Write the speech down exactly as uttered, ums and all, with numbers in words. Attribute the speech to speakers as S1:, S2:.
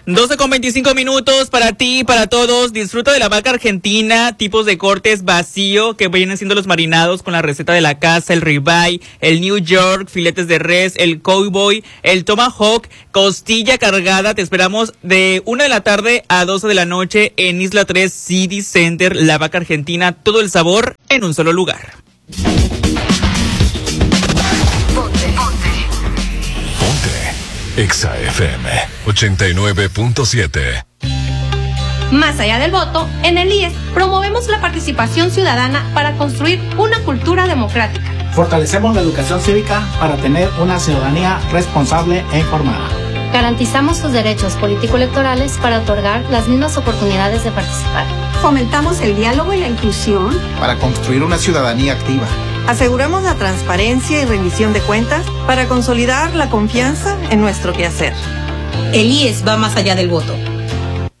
S1: doce con veinticinco minutos para ti y para todos. Disfruta de la vaca argentina, tipos de cortes vacío que vienen siendo los marinados con la receta de la casa, el ribeye, el New York, filetes de res, el cowboy, el tomahawk, costilla cargada. Te esperamos de una de la tarde a doce de la noche en Isla tres City Center. La vaca argentina, todo el sabor en un solo lugar.
S2: Ponte, ponte. Ponte. Exa F M ochenta y nueve punto siete.
S3: Más allá del voto, en el I E S promovemos la participación ciudadana para construir una cultura democrática.
S4: Fortalecemos la educación cívica para tener una ciudadanía responsable e informada.
S5: Garantizamos sus derechos político-electorales para otorgar las mismas oportunidades de participar.
S6: Fomentamos el diálogo y la inclusión
S7: para construir una ciudadanía activa.
S8: Aseguramos la transparencia y rendición de cuentas para consolidar la confianza en nuestro quehacer.
S9: El I E S va más allá del voto.